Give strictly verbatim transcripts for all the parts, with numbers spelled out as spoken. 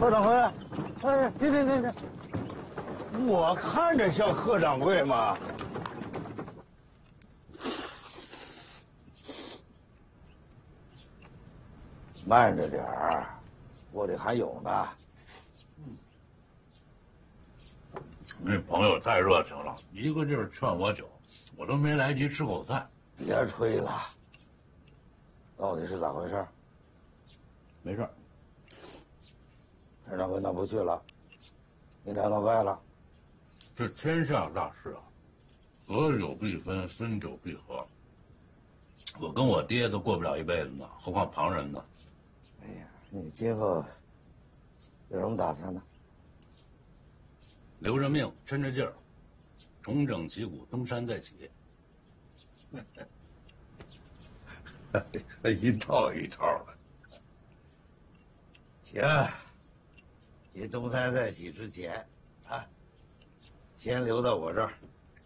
贺掌柜，哎，停停停停！我看着像贺掌柜吗？慢着点儿，锅里还有呢。 那朋友太热情了，一个劲儿劝我酒，我都没来及吃口菜。 别吹了，到底是咋回事？ 没事儿。 陈掌柜那不去了，你俩闹掰了。 这天下大事啊，合久必分，分久必合。我跟我爹都过不了一辈子呢，何况旁人呢？ 哎呀，你今后有什么打算呢？ 留着命，抻着劲儿，重整旗鼓，东山再起。 一套一套的。行，你东山再起之前，啊，先留到我这儿。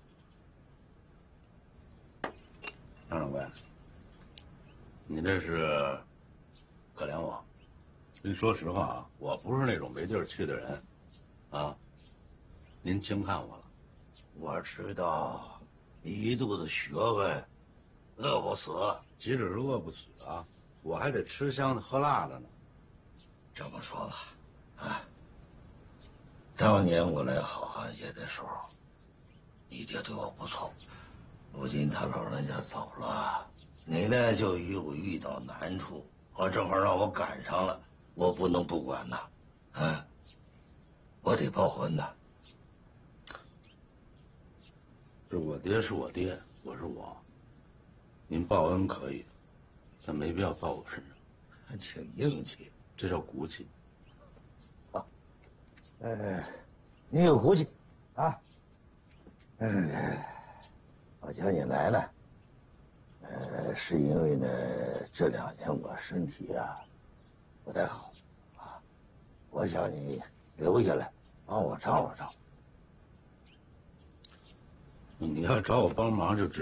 张掌柜，你这是可怜我。您说实话啊，我不是那种没地儿去的人，啊，您轻看我了。 我知道，你一肚子学问，饿不死。 岂止是饿不死啊，我还得吃香的喝辣的呢。 这么说吧，啊，当年我来好汉街的时候，你爹对我不错。如今他老人家走了，你呢就与我遇到难处，我正好让我赶上了，我不能不管呐，啊，我得报恩呐。 这我爹是我爹，我是我，您报恩可以，但没必要报我身上。 挺硬气， 这叫骨气。 啊，呃，你有骨气，啊，嗯，我叫你来呢，呃，是因为呢这两年我身体啊不太好，啊，我想你留下来帮我照了照。 你要找我帮忙就直